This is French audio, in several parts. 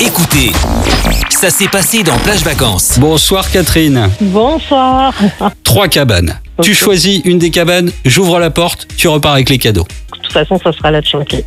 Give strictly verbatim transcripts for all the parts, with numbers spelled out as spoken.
Écoutez, ça s'est passé dans Plage Vacances. Bonsoir Catherine. Bonsoir. Trois cabanes. Ok. Tu choisis une des cabanes, j'ouvre la porte, tu repars avec les cadeaux. De toute façon, ça sera la Chunky.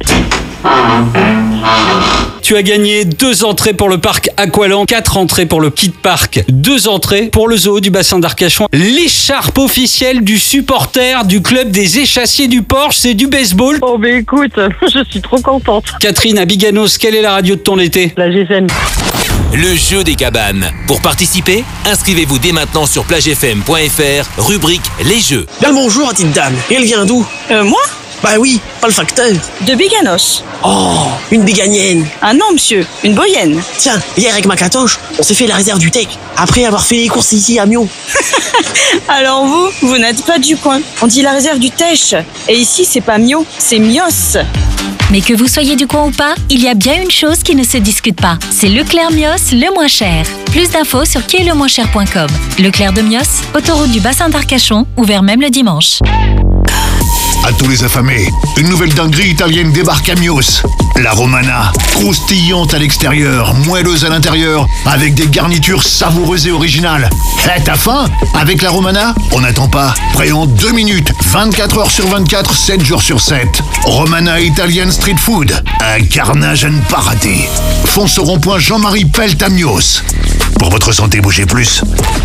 Tu as gagné deux entrées pour le parc Aqualand, quatre entrées pour le Kid Park, deux entrées pour le zoo du bassin d'Arcachon, l'écharpe officielle du supporter du club des échassiers du Porche, c'est du baseball. Oh, mais écoute, je suis trop contente. Catherine, à Biganos, quelle est la radio de ton été? La G F M. Le jeu des cabanes. Pour participer, inscrivez-vous dès maintenant sur plage f m point f r, rubrique Les Jeux. Bien le bonjour, petite dame. Et elle vient d'où? Euh, moi Bah oui, pas le facteur. De Biganos. Oh, une biganienne. Ah non, monsieur, une boyenne. Tiens, hier avec ma catoche, on s'est fait la réserve du Tech, après avoir fait les courses ici à Mio. Alors vous, vous n'êtes pas du coin. On dit la réserve du Tech. Et ici, c'est pas Mio, c'est Mios. Mais que vous soyez du coin ou pas, il y a bien une chose qui ne se discute pas. C'est Leclerc Mios, le moins cher. Plus d'infos sur qui est le moins cher point com. Leclerc de Mios, autoroute du bassin d'Arcachon, ouvert même le dimanche. À tous les affamés, une nouvelle dinguerie italienne débarque à Mios. La Romana, croustillante à l'extérieur, moelleuse à l'intérieur, avec des garnitures savoureuses et originales. Eh, t'as faim? Avec la Romana, on n'attend pas. Prêt en deux minutes, vingt-quatre heures sur vingt-quatre, sept jours sur sept. Romana Italian Street Food, un carnage à ne pas rater. Fonce au rond-point Jean-Marie Pelt à Mios. Pour votre santé, bougez plus.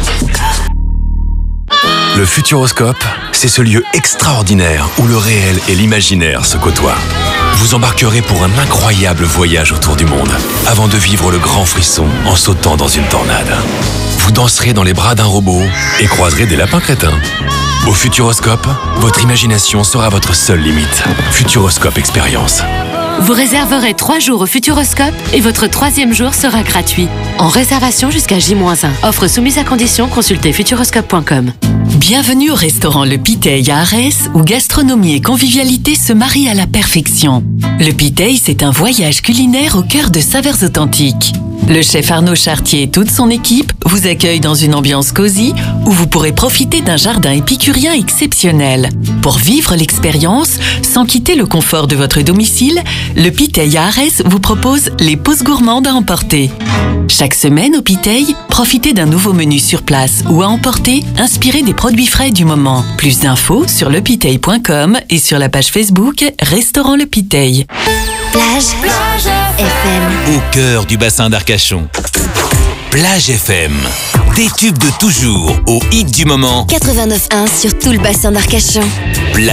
Le Futuroscope, c'est ce lieu extraordinaire où le réel et l'imaginaire se côtoient. Vous embarquerez pour un incroyable voyage autour du monde, avant de vivre le grand frisson en sautant dans une tornade. Vous danserez dans les bras d'un robot et croiserez des lapins crétins. Au Futuroscope, votre imagination sera votre seule limite. Futuroscope Expérience. Vous réserverez trois jours au Futuroscope et votre troisième jour sera gratuit. En réservation jusqu'à J moins un. Offre soumise à condition, consultez futuroscope point com. Bienvenue au restaurant Le Piteil à Arès, où gastronomie et convivialité se marient à la perfection. Le Piteil, c'est un voyage culinaire au cœur de saveurs authentiques. Le chef Arnaud Chartier et toute son équipe vous accueillent dans une ambiance cosy où vous pourrez profiter d'un jardin épicurien exceptionnel. Pour vivre l'expérience, sans quitter le confort de votre domicile, le Piteil à Arès vous propose les pauses gourmandes à emporter. Chaque semaine au Piteil, profitez d'un nouveau menu sur place ou à emporter, inspiré des produits frais du moment. Plus d'infos sur lepiteil point com et sur la page Facebook Restaurant Le Piteil. Plage, Plage F M. Au cœur du bassin d'Arcachon. Plage F M. Des tubes de toujours au hit du moment. quatre-vingt-neuf virgule un sur tout le bassin d'Arcachon.